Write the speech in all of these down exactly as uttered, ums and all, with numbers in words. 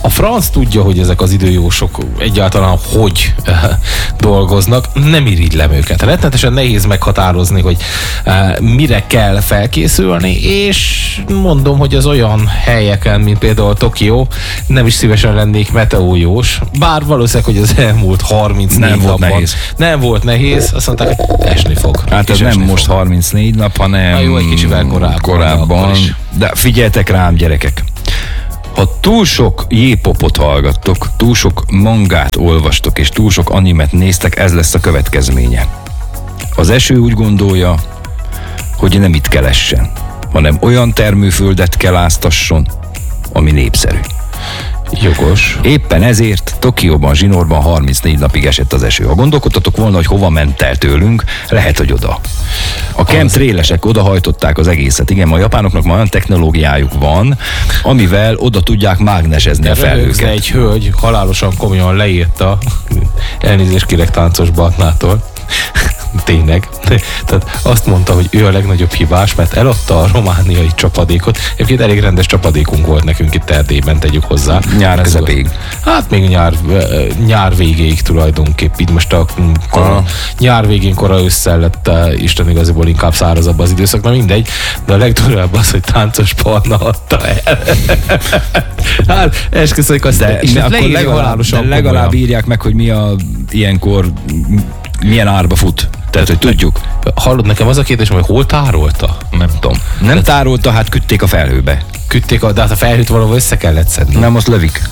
A franc tudja, hogy ezek az időjósok egyáltalán hogy uh, dolgoznak, nem irigylem őket. Rettenetesen nehéz meghatározni, hogy uh, mire kell felkészülni, és mondom, hogy az olyan helyeken, mint például Tokió, nem is szívesen lennék meteójós, bár valószínűleg, hogy az elmúlt harmincnégy nem volt napban nehéz. nem volt nehéz, azt mondták, hogy esni fog. Hát ez nem most fog. harmincnégy nap, hanem jó, egy kicsivel korábban. korábban. De figyeljetek rám, gyerekek! Ha túl sok J-popot hallgattok, túl sok mangát olvastok, és túl sok animet néztek, ez lesz a következménye. Az eső úgy gondolja, hogy nem itt kell essen, hanem olyan termőföldet kell áztasson, ami népszerű. Jogos. Éppen ezért Tokióban, zsinórban harmincnégy napig esett az eső. Ha gondolkodtatok volna, hogy hova ment el tőlünk, lehet, hogy oda. A chemtrailesek odahajtották az egészet. Igen, a japánoknak már olyan technológiájuk van, amivel oda tudják mágnesezni a felhőket. Egy hölgy halálosan komolyan leírta, elnézést kérek Táncos Barnától, tényleg. Tehát azt mondta, hogy ő a legnagyobb hibás, mert eladta a romániai csapadékot. Egyébként elég rendes csapadékunk volt nekünk itt Erdélyben, tegyük hozzá. Nyár közepéig. Hát még nyár, nyár végéig tulajdonképp. Így most a kora, nyár végén, kora ősszel lett Isten igaziból inkább szárazabb az időszak, na mindegy. De a legdurvább az, hogy Táncos Barna adta el. Hát esküszöljük azt, de, és de akkor legalább, de legalább írják meg, hogy mi a ilyenkor milyen árba fut. Tehát, hogy tudjuk. Hallod, nekem az a kérdés, hogy hol tárolta? Nem tudom. Nem de tárolta, hát küldték a felhőbe. Küldték, a, de hát a felhőt valahol össze kellett szedni. Nem, azt lövik.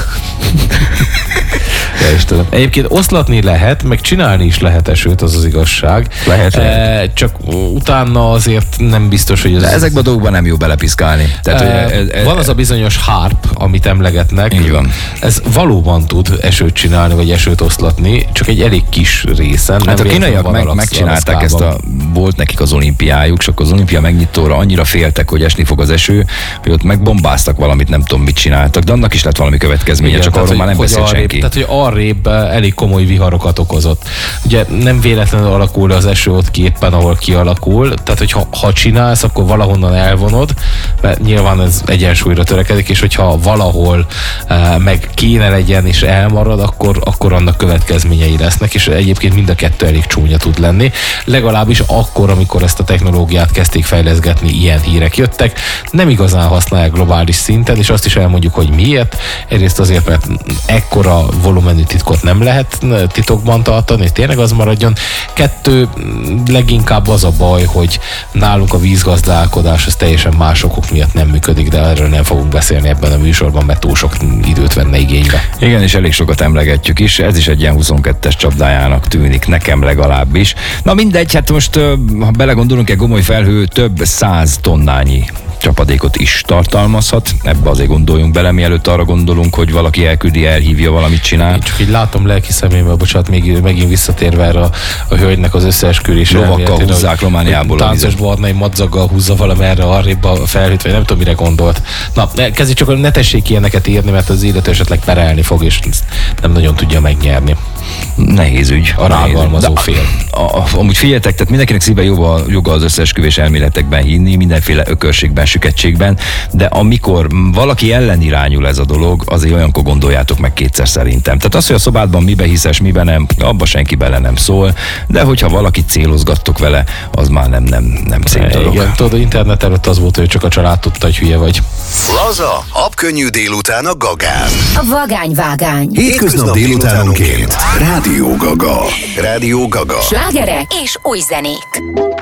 Ja, Istenem. Egyébként oszlatni lehet, meg csinálni is lehet esőt, az az igazság. Lehet, e, lehet. Csak utána azért nem biztos, hogy... Ez de ezekben a dolgokban nem jó belepiszkálni. Tehát, e, hogy ez, ez, van az a bizonyos harp, amit emlegetnek. Így van. Ez valóban tud esőt csinálni, vagy esőt oszlatni, csak egy elég kis részen. Hát a kínaiak meg, megcsinálták ezt a... Volt nekik az olimpiájuk, és akkor az olimpia megnyitóra annyira féltek, hogy esni fog az eső, hogy ott megbombáztak valamit, nem tudom, mit csináltak, de annak is lett valami következménye, igen, csak arról már nem beszél senki. Tehát, hogy arrébb elég komoly viharokat okozott. Ugye nem véletlenül alakul az eső ott ki éppen, ahol kialakul, tehát hogyha ha csinálsz, akkor valahonnan elvonod, mert nyilván ez egyensúlyra törekedik, és hogyha valahol uh, meg kéne legyen és elmarad, akkor, akkor annak következményei lesznek, és egyébként mind a kettő elég csúnya tud lenni. Legalábbis akkor, amikor ezt a technológiát kezdték fejleszgetni, ilyen hírek jöttek, nem igazán használják globális szinten, és azt is elmondjuk, hogy miért. Egyrészt azért, mert ekkora volumenű titkot nem lehet titokban tartani, hogy tényleg az maradjon. Kettő, leginkább az a baj, hogy nálunk a vízgazdálkodás az teljesen más okok miatt nem működik, de erről nem fogunk beszélni ebben a műsorban, mert túl sok időt venne igénybe. Igen, és elég sokat emlegetjük is, ez is egy ilyen huszonkettes csapdájának tűnik, nekem legalábbis. Na mindegy, hát most ha belegondolunk, egy gomoly felhő több száz tonnányi csapadékot is tartalmazhat. Ebbe azért gondoljunk bele, mielőtt arra gondolunk, hogy valaki elküldi, elhívja, valamit csinál. Én csak így látom lelki személyemmel, bocsánat, még, megint visszatérve erre a, a hölgynek az összeesküvés. Lovakkal húzzák Romániából. Táncos Barnai madzaggal húzza valamerre arrébb a felhőt, vagy nem tudom, mire gondolt. Na, kezdj csak, ne tessék ilyeneket írni, mert az illető esetleg perelni fog, és nem nagyon tudja megnyerni. Nehéz ügy. A rágalmazó fél. A, a, amúgy figyeljetek, tehát mindenkinek szíve joga, joga az összeesküvés elméletekben hinni, mindenféle ökörségben, süketségben, de amikor valaki ellen irányul ez a dolog, azért olyankor gondoljátok meg kétszer szerintem. Tehát az, hogy a szobádban mibe hiszes, mibe nem, abba senki bele nem szól, de hogyha valaki célozgattok vele, az már nem, nem, nem szép dolog. Igen, tudod, a internet előtt az volt, hogy csak a család tudta, hogy hülye vagy. Laza, habkönnyű délután a Gagán. A vagányvágány. Hétköznap délutánonként. Rádió Gaga. Rádió Gaga. Slágerek és új zenék.